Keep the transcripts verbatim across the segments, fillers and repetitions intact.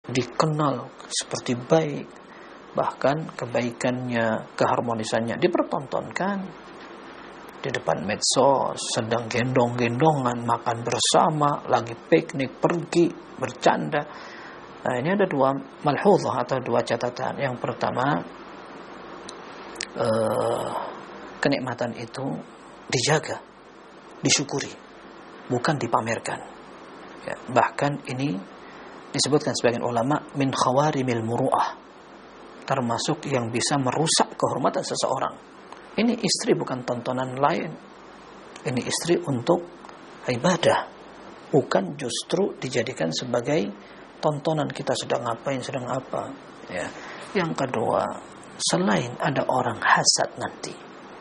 dikenal seperti baik, bahkan kebaikannya, keharmonisannya dipertontonkan di depan medsos, sedang gendong-gendongan, makan bersama, lagi piknik, pergi, bercanda. Nah, ini ada dua malhuzah atau dua catatan. Yang pertama, eh, kenikmatan itu dijaga, disyukuri, bukan dipamerkan. Ya, bahkan ini disebutkan sebagian ulama min khawarimil muru'ah, termasuk yang bisa merusak kehormatan seseorang. Ini istri bukan tontonan lain. Ini istri untuk ibadah, bukan justru dijadikan sebagai tontonan kita sedang ngapain, sedang apa. Ya. Yang kedua, selain ada orang hasad nanti.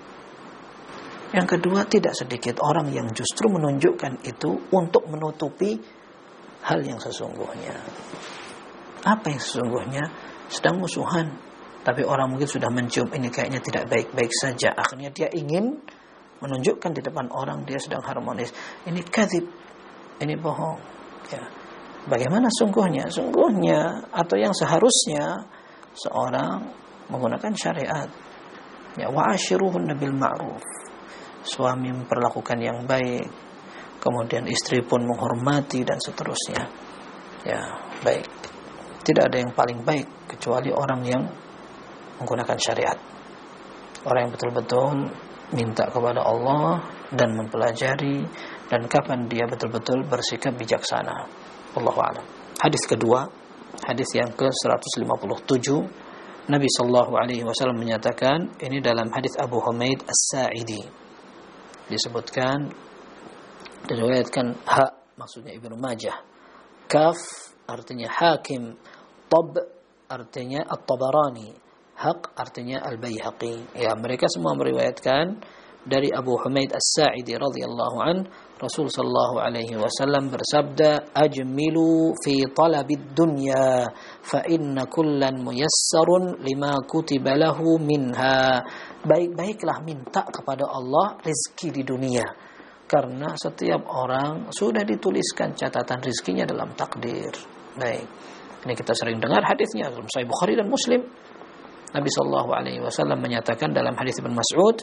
Yang kedua, tidak sedikit orang yang justru menunjukkan itu untuk menutupi hal yang sesungguhnya. Apa yang sesungguhnya? Sedang musuhan, tapi orang mungkin sudah mencium ini kayaknya tidak baik-baik saja. Akhirnya dia ingin menunjukkan di depan orang dia sedang harmonis. Ini kadzib, ini bohong. Ya. Bagaimana sungguhnya? Sungguhnya atau yang seharusnya seorang menggunakan syariat. Ya, wa'ashiruhunna bil ma'ruf. Suami memperlakukan yang baik, kemudian istri pun menghormati dan seterusnya. Ya, baik. Tidak ada yang paling baik kecuali orang yang menggunakan syariat. Orang yang betul-betul minta kepada Allah dan mempelajari, dan kapan dia betul-betul bersikap bijaksana. Wallahu a'lam. Hadis kedua, hadis yang ke seratus lima puluh tujuh, Nabi sallallahu alaihi wasallam menyatakan, ini dalam hadis Abu Humaid As-Sa'idi. Disebutkan, diriwayatkan ha, maksudnya Ibnu Majah. Kaf artinya Hakim, Tab artinya At-Tabarani, Haq artinya Al-Baihaqi. Ya, mereka semua meriwayatkan dari Abu Humaid As-Sa'idi radhiyallahu an, Rasul sallallahu alaihi wasallam bersabda, ajmilu fi talabid dunya fa inna kullan muyassarun lima kutiba lahu minha. Baik-baiklah minta kepada Allah rezeki di dunia, karena setiap orang sudah dituliskan catatan rezekinya dalam takdir. Baik, ini kita sering dengar hadisnya dalam Sahih Bukhari dan Muslim. Nabi sallallahu alaihi wasallam menyatakan dalam hadis Ibnu Mas'ud,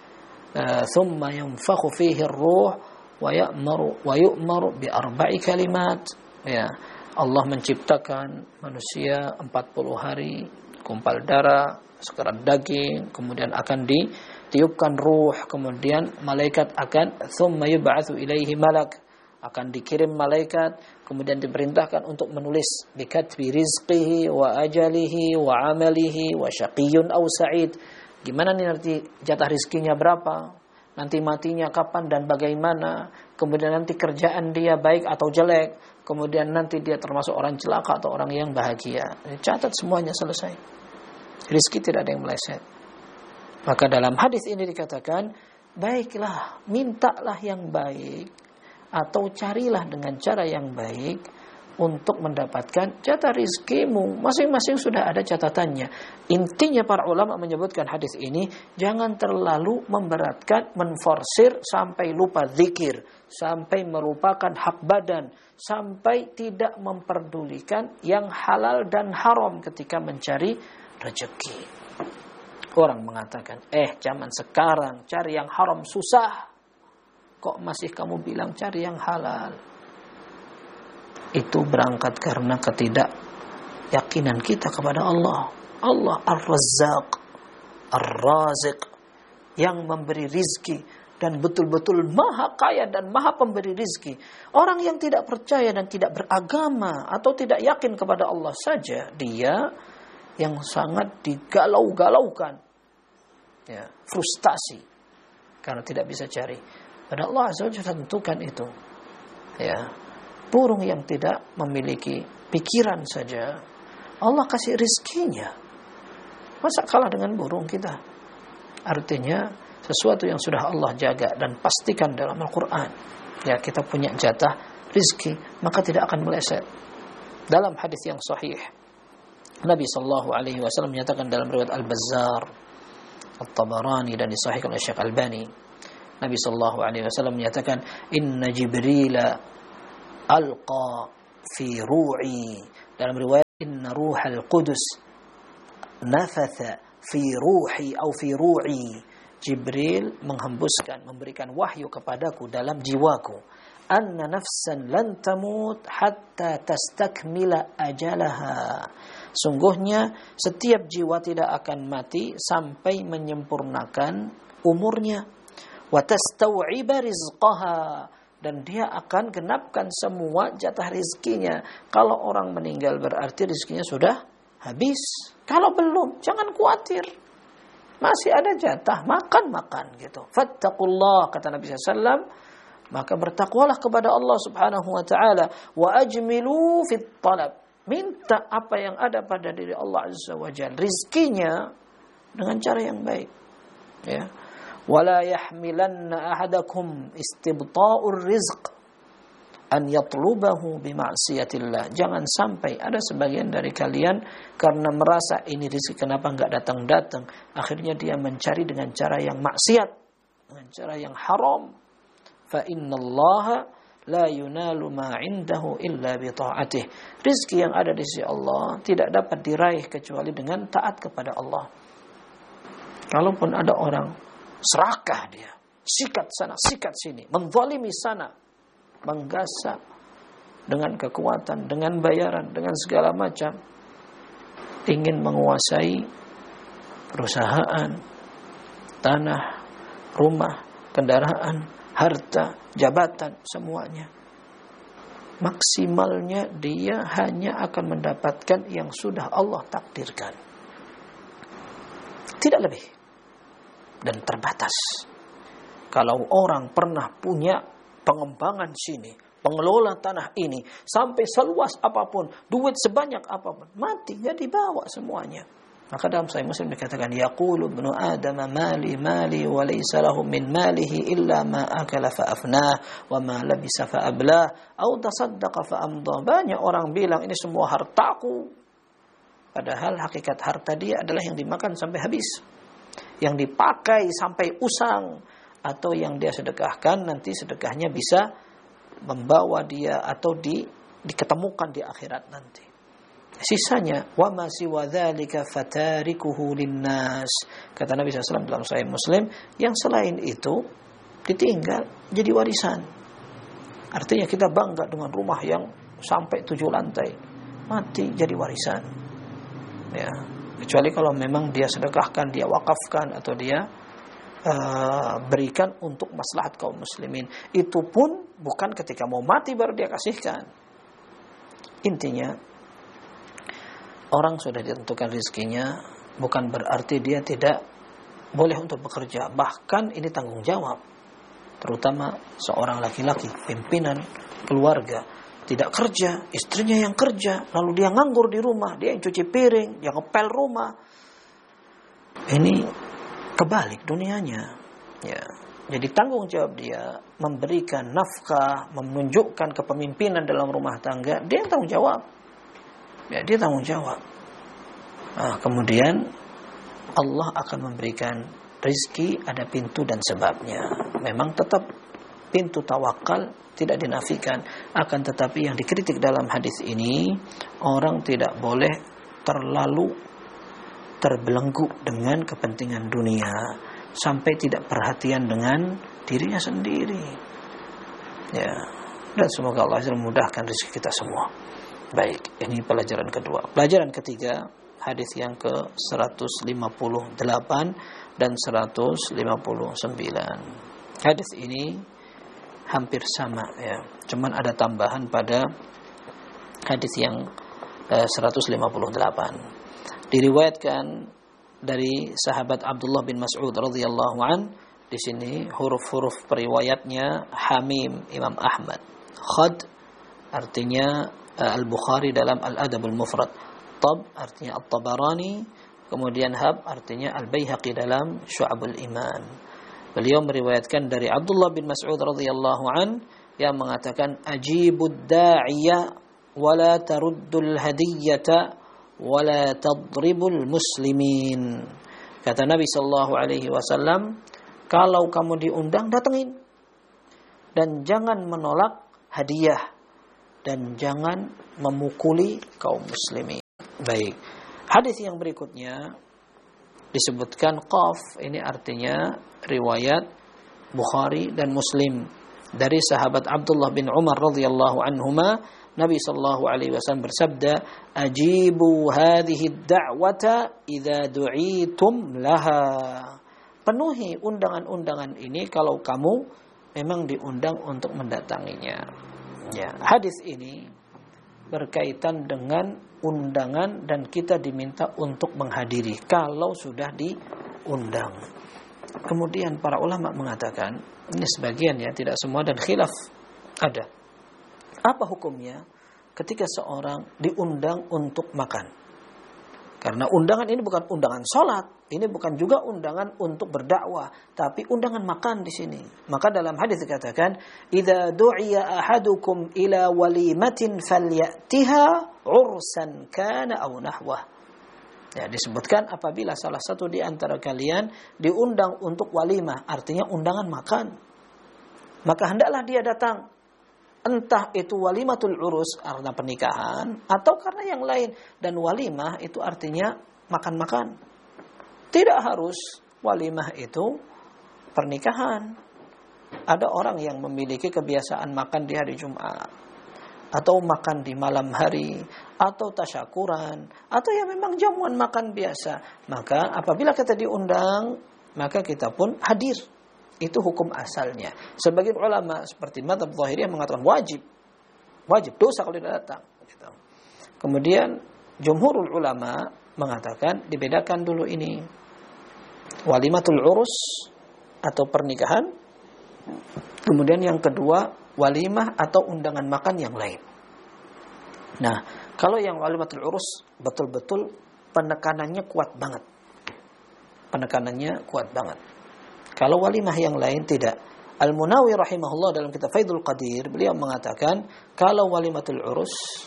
thumma yunfakhu fihi ar-ruh wa ya'maru wa yu'maru bi arba'i kalimat. Ya, Allah menciptakan manusia empat puluh hari, kumpal darah, sekerat daging, kemudian akan ditiupkan ruh, kemudian malaikat akan thumma yub'atsu ilaihi malak, akan dikirim malaikat, kemudian diperintahkan untuk menulis bikatbi rizqihi wa ajalihi wa amalihi wa syaqiyyun aw sa'id. Gimana nih nanti jatah rizkinya berapa, nanti matinya kapan dan bagaimana, kemudian nanti kerjaan dia baik atau jelek, kemudian nanti dia termasuk orang celaka atau orang yang bahagia. Catat semuanya, selesai. Rizki tidak ada yang meleset. Maka dalam hadis ini dikatakan, baiklah, mintalah yang baik atau carilah dengan cara yang baik untuk mendapatkan jatah rizkimu. Masing-masing sudah ada catatannya. Intinya para ulama menyebutkan hadis ini, jangan terlalu memberatkan, menforsir sampai lupa zikir, sampai melupakan hak badan, sampai tidak memperdulikan yang halal dan haram ketika mencari rezeki. Orang mengatakan, eh zaman sekarang cari yang haram susah, kok masih kamu bilang cari yang halal? Itu berangkat karena ketidakyakinan kita kepada Allah. Allah Ar-Razzaq, Ar-Raziq, yang memberi rizki dan betul-betul maha kaya dan maha pemberi rizki. Orang yang tidak percaya dan tidak beragama atau tidak yakin kepada Allah saja, dia yang sangat digalau-galaukan, ya, frustasi karena tidak bisa cari. Pada Allah Azza wa Jalla tentukan itu. Ya. Burung yang tidak memiliki pikiran saja Allah kasih rizkinya. Masa kalah dengan burung kita? Artinya sesuatu yang sudah Allah jaga dan pastikan dalam Al-Quran, ya, kita punya jatah rizki, maka tidak akan meleset. Dalam hadis yang sahih, Nabi sallallahu alaihi wasallam menyatakan dalam riwayat Al-Bazzar, At-Tabarani, dan disahihkan oleh Syekh Albani, Nabi sallallahu alaihi wasallam menyatakan, inna Jibril alqa fi ru'i, dalam riwayat inna ruhal qudus nafatha fi ruhi atau fi ru'i. Jibril menghembuskan, memberikan wahyu kepadaku dalam jiwaku, anna nafsan lan tamut hatta tastakmila ajalaha. Sungguhnya setiap jiwa tidak akan mati sampai menyempurnakan umurnya. Wa tastau'iba rizqaha, dan dia akan genapkan semua jatah rizkinya. Kalau orang meninggal berarti rizkinya sudah habis. Kalau belum, jangan khawatir. Masih ada jatah, makan-makan gitu. Fattaqullah, kata Nabi sallallahu alaihi wasallam, maka bertakwalah kepada Allah Subhanahu wa taala, wa ajmilu fit talab. Minta apa yang ada pada diri Allah Azza wa Jalla, rizkinya dengan cara yang baik. Ya. Wala yahmilanna ahadakum istibta'ur rizq an yatlubahu bima'siyatillah. Jangan sampai ada sebagian dari kalian karena merasa ini rezeki kenapa enggak datang-datang, akhirnya dia mencari dengan cara yang maksiat, dengan cara yang haram. Fa innallaha la yunalu ma 'indahu illa bi ta'atih. Rezeki yang ada di sisi Allah tidak dapat diraih kecuali dengan taat kepada Allah. Kalaupun ada orang serakah dia, sikat sana, sikat sini, menzalimi sana, menggasak dengan kekuatan, dengan bayaran, dengan segala macam, ingin menguasai perusahaan, tanah, rumah, kendaraan, harta, jabatan, semuanya. Maksimalnya dia hanya akan mendapatkan yang sudah Allah takdirkan. Tidak lebih. Dan terbatas. Kalau orang pernah punya pengembangan sini, pengelola tanah ini, sampai seluas apapun, duit sebanyak apapun, mati, nggak dibawa semuanya. Maka dalam Sahih Muslim dikatakan, yaqulu ibnu Adam mali mali wa laysa lahu min malihi illa ma akala fa afnah wa ma labisa fa ablah au tasaddaqa fa amda. Banyak orang bilang ini semua hartaku, padahal hakikat harta dia adalah yang dimakan sampai habis, yang dipakai sampai usang, atau yang dia sedekahkan nanti sedekahnya bisa membawa dia atau di diketemukan di akhirat nanti. Sisanya wa ma siwa dzalika fatarikuhu linnas. Kata Nabi sallallahu alaihi wasallam dalam Sahih Muslim, yang selain itu ditinggal jadi warisan. Artinya kita bangga dengan rumah yang sampai tujuh lantai, mati jadi warisan. Ya, kecuali kalau memang dia sedekahkan, dia wakafkan, atau dia uh, berikan untuk maslahat kaum muslimin. Itu pun bukan ketika mau mati baru dia kasihkan. Intinya, orang sudah ditentukan rezekinya, bukan berarti dia tidak boleh untuk bekerja. Bahkan ini tanggung jawab, terutama seorang laki-laki, pimpinan keluarga, tidak kerja, istrinya yang kerja, lalu dia nganggur di rumah, dia yang cuci piring, dia ngepel rumah. Ini kebalik dunianya. Ya. Jadi tanggung jawab dia memberikan nafkah, menunjukkan kepemimpinan dalam rumah tangga, dia yang tanggung jawab. Ya, dia tanggung jawab. Nah, kemudian Allah akan memberikan rezeki, ada pintu dan sebabnya. Memang tetap pintu tawakal tidak dinafikan, akan tetapi yang dikritik dalam hadis ini, orang tidak boleh terlalu terbelenggu dengan kepentingan dunia sampai tidak perhatian dengan dirinya sendiri. Ya, dan semoga Allah memudahkan rezeki kita semua. Baik, ini pelajaran kedua. Pelajaran ketiga, hadis yang ke seratus lima puluh delapan dan seratus lima puluh sembilan. Hadis ini hampir sama ya, cuman ada tambahan pada hadis yang eh, seratus lima puluh delapan. Diriwayatkan dari sahabat Abdullah bin Mas'ud radhiyallahu an. Di sini huruf-huruf periwayatnya Hamim Imam Ahmad, Khad artinya uh, Al-Bukhari dalam Al-Adabul Mufrad, Tab artinya At-Tabarani, kemudian Hab artinya Al-Baihaqi dalam Syu'abul Iman. Beliau meriwayatkan dari Abdullah bin Mas'ud radhiyallahu an yang mengatakan, ajibud da'iya wa la taruddul hadiyata wa la tadribul muslimin. Kata Nabi sallallahu alaihi wasallam, kalau kamu diundang, datengin. Dan jangan menolak hadiah. Dan jangan memukuli kaum muslimin. Baik. Hadis yang berikutnya disebutkan qaf, ini artinya riwayat Bukhari dan Muslim dari sahabat Abdullah bin Umar radhiyallahu anhuma, Nabi sallallahu alaihi wasallam bersabda, "Ajibu hadhihi ad-da'wata idza du'itum laha." Penuhi undangan-undangan ini kalau kamu memang diundang untuk mendatanginya. Ya, hadis ini berkaitan dengan undangan dan kita diminta untuk menghadiri kalau sudah diundang. Kemudian para ulama mengatakan, ini sebagian ya, tidak semua dan khilaf ada. Apa hukumnya ketika seorang diundang untuk makan? Karena undangan ini bukan undangan sholat, ini bukan juga undangan untuk berdakwah, tapi undangan makan di sini. Maka dalam hadis dikatakan, "Idza du'iya ahadukum ila walimatin falyatiha ursan kana aw nahwah." Ya, disebutkan apabila salah satu di antara kalian diundang untuk walimah, artinya undangan makan, maka hendaklah dia datang. Entah itu walimatul urus karena pernikahan atau karena yang lain. Dan walimah itu artinya makan-makan. Tidak harus walimah itu pernikahan. Ada orang yang memiliki kebiasaan makan di hari Jumat, atau makan di malam hari, atau tasyakuran, atau ya memang jamuan makan biasa. Maka apabila kita diundang, maka kita pun hadir. Itu hukum asalnya. Sebagian ulama seperti mazhab Zahiriyah mengatakan wajib. Wajib, dosa kalau tidak datang. Gitu. Kemudian jumhurul ulama mengatakan dibedakan dulu ini. Walimatul urus atau pernikahan. Kemudian yang kedua, walimah atau undangan makan yang lain. Nah, kalau yang walimatul urus betul-betul penekanannya kuat banget. Penekanannya kuat banget. Kalau walimah yang lain tidak. Al-Munawi rahimahullah dalam kitab Faidul Qadir, beliau mengatakan kalau walimatul urus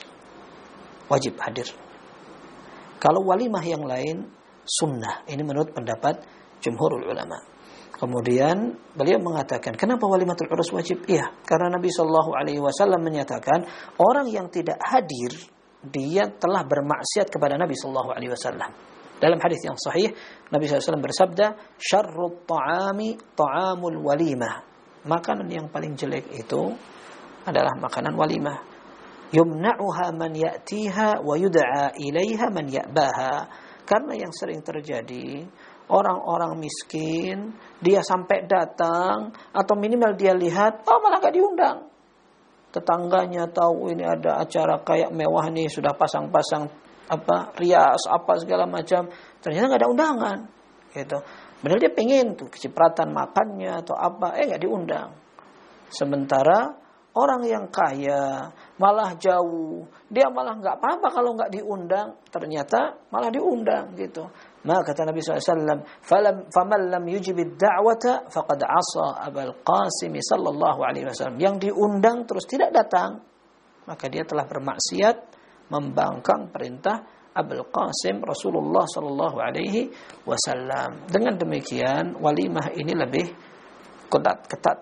wajib hadir. Kalau walimah yang lain sunnah. Ini menurut pendapat jumhurul ulama. Kemudian beliau mengatakan, kenapa walimatul urus wajib? Iya, karena Nabi sallallahu alaihi wasallam menyatakan orang yang tidak hadir dia telah bermaksiat kepada Nabi sallallahu alaihi wasallam. Dalam hadis yang sahih, Nabi sallallahu alaihi wasallam bersabda, "Syarrut ta'ami ta'amul walimah." Makanan yang paling jelek itu adalah makanan walimah. Yumna'uha man ya'tiha wa yud'a ilaiha man ya'baha. Karena yang sering terjadi, orang-orang miskin, dia sampai datang, atau minimal dia lihat, oh malah gak diundang. Tetangganya tahu ini ada acara kayak mewah nih, sudah pasang-pasang apa rias apa segala macam, ternyata nggak ada undangan gitu. Benar dia pengen tuh kecipratan makannya atau apa, eh nggak diundang. Sementara orang yang kaya malah jauh, dia malah nggak apa-apa kalau nggak diundang, ternyata malah diundang gitu. Maka kata Nabi sallallahu alaihi wasallam, "Falam faman lam yujib ad-da'wata faqad 'asa Abul Qasim sallallahu alaihi wasallam." Yang diundang terus tidak datang, maka dia telah bermaksiat, membangkang perintah Abul Qasim Rasulullah sallallahu alaihi wasallam. Dengan demikian walimah ini lebih ketat-ketat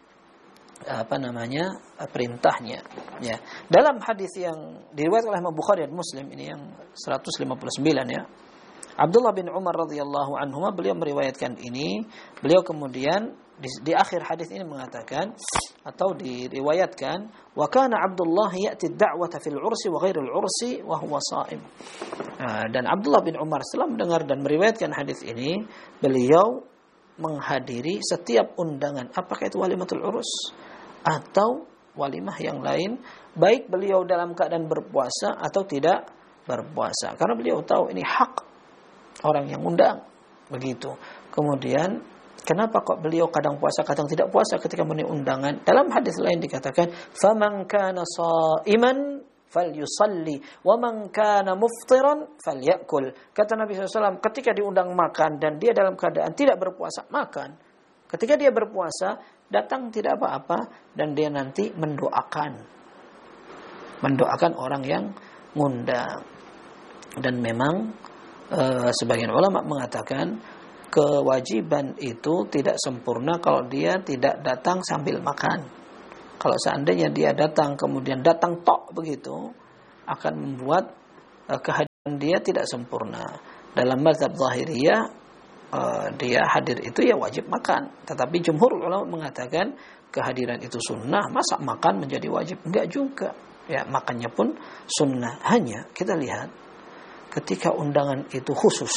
apa namanya perintahnya ya. Dalam hadis yang diriwayatkan oleh Imam Bukhari dan Muslim ini yang seratus lima puluh sembilan ya. Abdullah bin Umar radhiyallahu anhu beliau meriwayatkan ini, beliau kemudian di, di akhir hadis ini mengatakan atau diriwayatkan, wa kana Abdullah ya'ti ad-da'wata fil 'ursi wa ghairil 'ursi wa huwa sha'im. Nah, dan Abdullah bin Umar setelah mendengar dan meriwayatkan hadis ini, beliau menghadiri setiap undangan, apakah itu walimatul urus atau walimah yang lain, baik beliau dalam keadaan berpuasa atau tidak berpuasa, karena beliau tahu ini hak orang yang undang begitu. Kemudian kenapa kok beliau kadang puasa kadang tidak puasa ketika memenuhi undangan? Dalam hadis lain dikatakan, "Faman kana sha'iman falyusalli wa man kana muftiran falyakul." Kata Nabi sallallahu alaihi wasallam, ketika diundang makan dan dia dalam keadaan tidak berpuasa, makan. Ketika dia berpuasa, datang tidak apa-apa dan dia nanti mendoakan. Mendoakan orang yang ngundang. Dan memang Uh, sebagian ulama mengatakan kewajiban itu tidak sempurna kalau dia tidak datang sambil makan. Kalau seandainya dia datang kemudian datang tok begitu, akan membuat uh, kehadiran dia tidak sempurna. Dalam mazhab Zahiriyah, uh, dia hadir itu ya wajib makan. Tetapi jumhur ulama mengatakan kehadiran itu sunnah, masa makan menjadi wajib? Enggak juga. Ya, makannya pun sunnah. Hanya kita lihat ketika undangan itu khusus,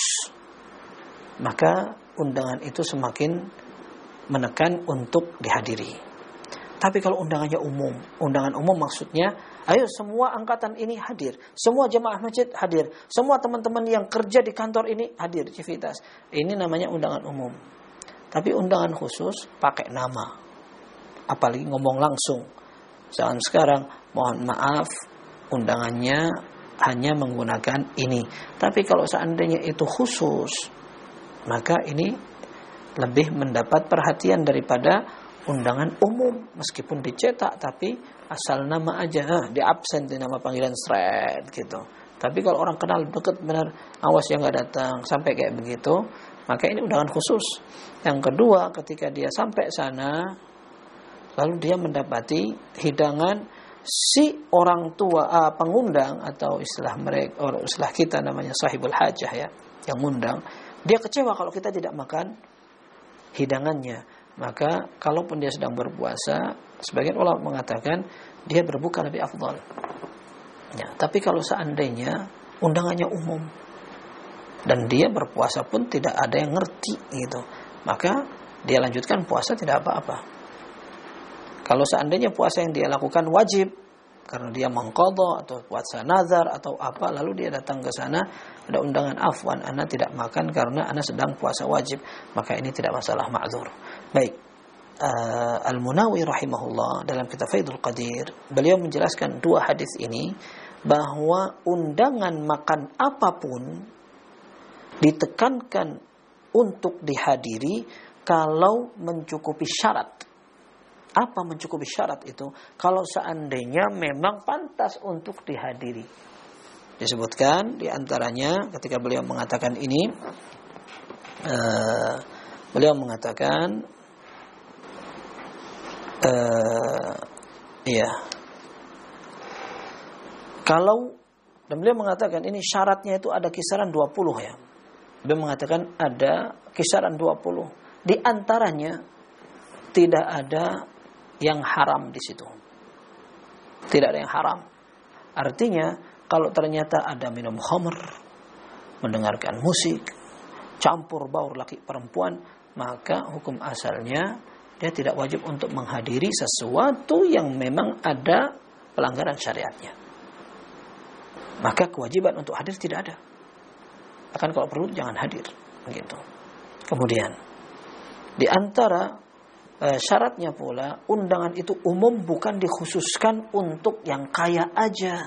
maka undangan itu semakin menekan untuk dihadiri. Tapi kalau undangannya umum, undangan umum maksudnya, ayo semua angkatan ini hadir, semua jemaah masjid hadir, semua teman-teman yang kerja di kantor ini hadir, civitas. Ini namanya undangan umum. Tapi undangan khusus pakai nama, apalagi ngomong langsung. Jangan sekarang, mohon maaf, undangannya hanya menggunakan ini. Tapi kalau seandainya itu khusus, maka ini lebih mendapat perhatian daripada undangan umum, meskipun dicetak tapi asal nama aja, nah, di absen di nama panggilan seret gitu. Tapi kalau orang kenal deket benar, awas yang nggak datang, sampai kayak begitu, maka ini undangan khusus. Yang kedua, ketika dia sampai sana, lalu dia mendapati hidangan si orang tua, uh, pengundang atau istilah mereka, or istilah kita namanya sahibul hajah ya, yang ngundang, dia kecewa kalau kita tidak makan hidangannya. Maka kalaupun dia sedang berpuasa, sebagian ulama mengatakan dia berbuka lebih afdal. Ya, tapi kalau seandainya undangannya umum dan dia berpuasa pun tidak ada yang ngerti gitu, maka dia lanjutkan puasa tidak apa-apa. Kalau seandainya puasa yang dia lakukan wajib karena dia mengqadha atau puasa nazar atau apa, lalu dia datang ke sana ada undangan, afwan ana tidak makan karena ana sedang puasa wajib, maka ini tidak masalah, ma'dzur. Baik, uh, Al-Munawi rahimahullah dalam kitab Faidul Qadir, beliau menjelaskan dua hadis ini bahwa undangan makan apapun ditekankan untuk dihadiri kalau mencukupi syarat. Apa mencukupi syarat itu? Kalau seandainya memang pantas untuk dihadiri. Disebutkan diantaranya ketika beliau mengatakan ini, uh, beliau mengatakan Uh, iya. Kalau, dan beliau mengatakan ini syaratnya itu ada kisaran dua puluh ya. Beliau mengatakan ada kisaran dua puluh. Di antaranya tidak ada yang haram di situ. Tidak ada yang haram. Artinya kalau ternyata ada minum khamr, mendengarkan musik, campur baur laki perempuan, maka hukum asalnya dia tidak wajib untuk menghadiri sesuatu yang memang ada pelanggaran syariatnya. Maka kewajiban untuk hadir tidak ada. Bahkan kalau perlu jangan hadir, begitu. Kemudian di antara e, syaratnya pula, undangan itu umum, bukan dikhususkan untuk yang kaya aja.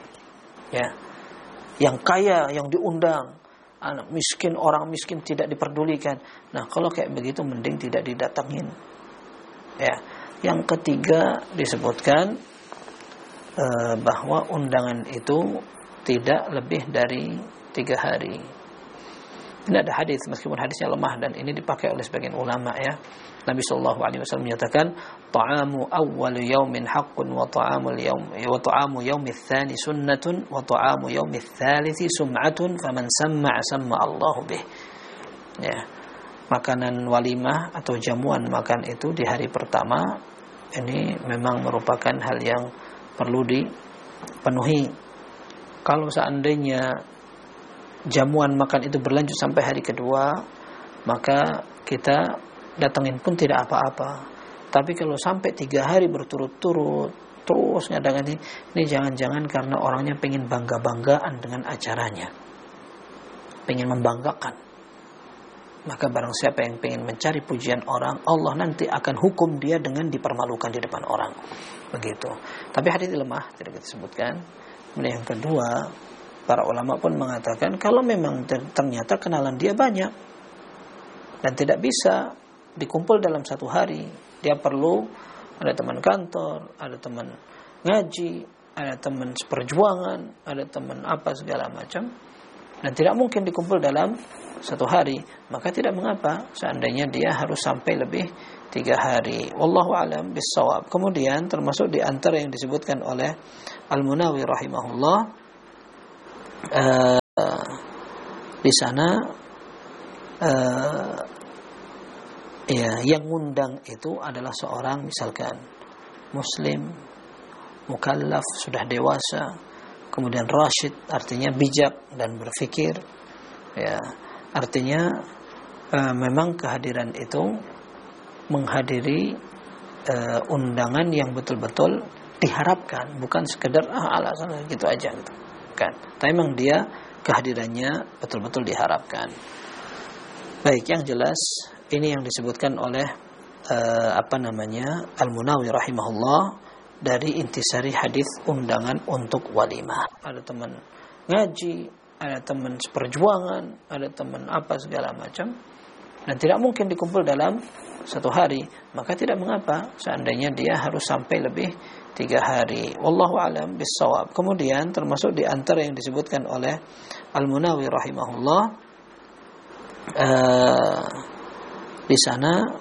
Ya. Yang kaya yang diundang, anak miskin, orang miskin tidak diperdulikan. Nah, kalau kayak begitu mending tidak didatangin. Ya, yang ketiga disebutkan e, bahwa undangan itu tidak lebih dari tiga hari. Ini ada hadis, meskipun hadisnya lemah dan ini dipakai oleh sebagian ulama ya. Nabi Shallallahu Alaihi Wasallam menyatakan, "Ta'amu awwal yaumin haqqun wa ta'amul yaum wa ta'amu yaumil tsani sunnatun wa ta'amu yaumil tsalits sum'atun faman samma'a samma Allahu bih." Ya. Makanan walimah atau jamuan makan itu di hari pertama ini memang merupakan hal yang perlu dipenuhi. Kalau seandainya jamuan makan itu berlanjut sampai hari kedua, maka kita datangin pun tidak apa-apa. Tapi kalau sampai tiga hari berturut-turut terus ngadakan ini, ini jangan-jangan karena orangnya pengen bangga-banggaan dengan acaranya, pengen membanggakan. Maka barang siapa yang pengen mencari pujian orang, Allah nanti akan hukum dia dengan dipermalukan di depan orang. Begitu. Tapi hadis lemah, tidak disebutkan. Kemudian yang kedua, para ulama pun mengatakan kalau memang ternyata kenalan dia banyak dan tidak bisa dikumpul dalam satu hari, dia perlu ada teman kantor, ada teman ngaji, ada teman seperjuangan, ada teman apa segala macam, dan tidak mungkin dikumpul dalam satu hari, maka tidak mengapa seandainya dia harus sampai lebih tiga hari. Wallahu a'lam bissawab. Kemudian termasuk di antara yang disebutkan oleh Al-Munawi rahimahullah, uh, Di sana uh, ya yang ngundang itu adalah seorang misalkan muslim, mukallaf, sudah dewasa, kemudian rasyid artinya bijak dan berfikir. Ya, artinya uh, memang kehadiran itu menghadiri uh, undangan yang betul-betul diharapkan, bukan sekedar ah alasan gitu aja gitu. Kan. Tapi memang dia kehadirannya betul-betul diharapkan. Baik, yang jelas ini yang disebutkan oleh uh, apa namanya Al-Munawi rahimahullah dari intisari hadis undangan untuk walimah. Ada teman ngaji, ada teman seperjuangan, ada teman apa segala macam, dan tidak mungkin dikumpul dalam satu hari, maka tidak mengapa seandainya dia harus sampai lebih tiga hari. Wallahu a'lam bissawab. Kemudian termasuk di antara yang disebutkan oleh Al-Munawi rahimahullah, uh, di sana